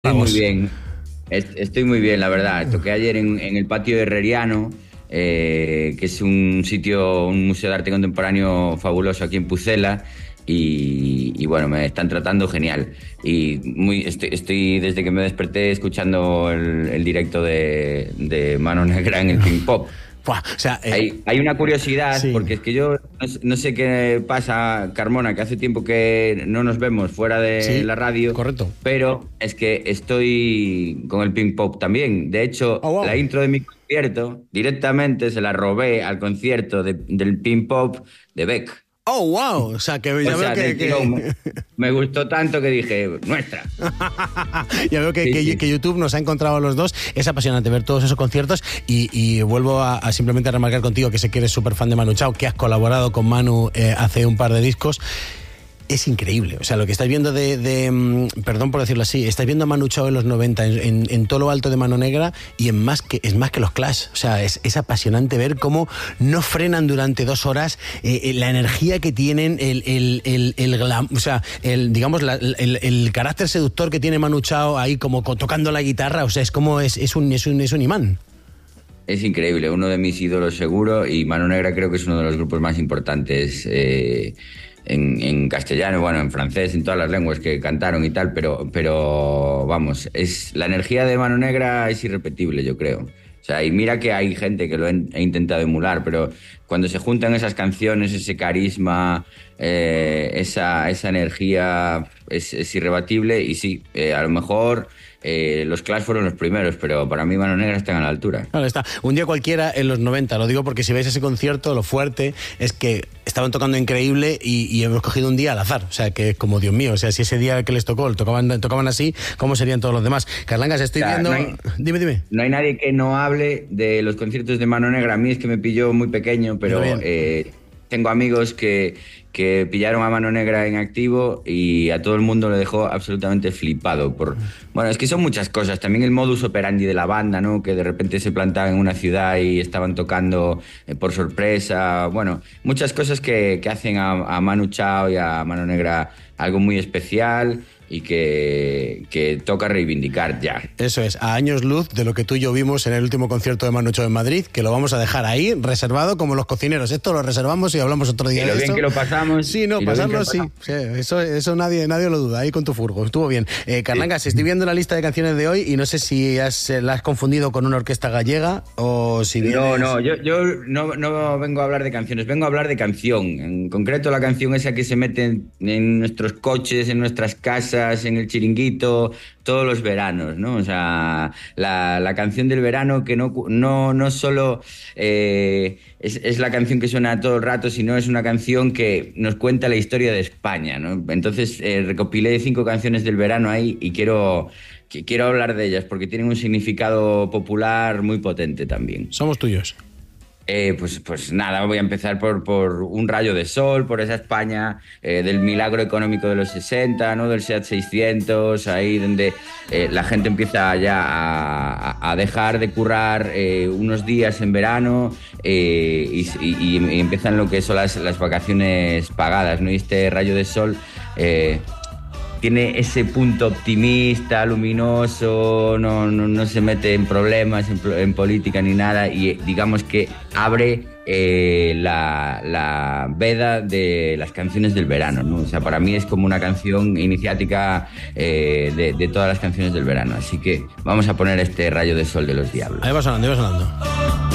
Estoy muy Vamos. bien, estoy muy bien, la verdad. Toqué ayer en el patio de Herreriano, que es un sitio, un museo de arte contemporáneo fabuloso aquí en Pucela. Y bueno, me están tratando genial. Estoy desde que me desperté escuchando el directo de Mano Negra en el Pink Pop. Buah, o sea, Hay una curiosidad, sí, porque es que yo no sé qué pasa, Carmona, que hace tiempo que no nos vemos fuera de sí, la radio, correcto. pero es que estoy con el Pink Pop también. De hecho, Oh, la wow. intro de mi concierto directamente se la robé al concierto del Pink Pop de Beck. Oh, wow. O sea, que O ya veo sea, del tirón. Me gustó tanto que dije, nuestra. ya veo Sí, sí. que YouTube nos ha encontrado a los dos. Es apasionante ver todos esos conciertos y vuelvo a simplemente remarcar contigo que sé que eres súper fan de Manu Chao, que has colaborado con Manu hace un par de discos. Es increíble, o sea, lo que estáis viendo perdón por decirlo así, estáis viendo a Manu Chao en los 90 en todo lo alto de Mano Negra y es más que los Clash. O sea, es apasionante ver cómo no frenan durante 2 horas, la energía que tienen, o sea, digamos, el carácter seductor que tiene Manu Chao ahí como tocando la guitarra. O sea, es como es un imán. Es increíble, uno de mis ídolos seguro, y Mano Negra creo que es uno de los grupos más importantes en castellano, bueno, en francés, en todas las lenguas que cantaron y tal, pero vamos, la energía de Mano Negra es irrepetible, yo creo. O sea, y mira que hay gente que lo he intentado emular, pero cuando se juntan esas canciones, ese carisma, esa energía es irrebatible. Y sí, a lo mejor los Clash fueron los primeros, pero para mí Mano Negra están a la altura. Claro, está. Un día cualquiera en los 90, lo digo porque si veis ese concierto, lo fuerte es que estaban tocando increíble y hemos cogido un día al azar. O sea, que es como, Dios mío, o sea, si ese día que les tocó, tocaban así, ¿cómo serían todos los demás? Carlangas, estoy viendo... Dime. No hay nadie que no hable de los conciertos de Mano Negra. A mí es que me pilló muy pequeño, pero tengo amigos que pillaron a Mano Negra en activo y a todo el mundo le dejó absolutamente flipado. Bueno, es que son muchas cosas. También el modus operandi de la banda, ¿no? Que de repente se plantaban en una ciudad y estaban tocando por sorpresa. Bueno, muchas cosas que hacen a Manu Chao y a Mano Negra algo muy especial y que toca reivindicar ya. Eso es, a años luz de lo que tú y yo vimos en el último concierto de Manu Chao en Madrid, que lo vamos a dejar ahí, reservado como los cocineros. Esto lo reservamos y hablamos otro día Y lo de bien esto. que lo pasamos. Sí, no, pasarlo sí. Sí, eso nadie lo duda, ahí con tu furgo. Estuvo bien. Carlangas, estoy viendo la lista de canciones de hoy y no sé si la has confundido con una orquesta gallega o si vienes... No, yo no vengo a hablar de canciones, vengo a hablar de canción. En concreto, la canción esa que se mete en nuestros coches, en nuestras casas, en el chiringuito, todos los veranos, ¿no? O sea, la canción del verano que no solo es la canción que suena todo el rato, sino es una canción que nos cuenta la historia de España, ¿no? Entonces, recopilé 5 canciones del verano ahí y quiero hablar de ellas porque tienen un significado popular muy potente también. Somos tuyos. Pues nada, voy a empezar por Un rayo de sol, por esa España del milagro económico de los 60, ¿no? Del SEAT 600, ahí donde la gente empieza ya a dejar de currar unos días en verano y empiezan lo que son las vacaciones pagadas, ¿no? Y este rayo de sol tiene ese punto optimista, luminoso, no se mete en problemas, en política ni nada, y digamos que abre la veda de las canciones del verano, ¿no? O sea, para mí es como una canción iniciática de todas las canciones del verano. Así que vamos a poner este rayo de sol de los Diablos. Ahí va sonando.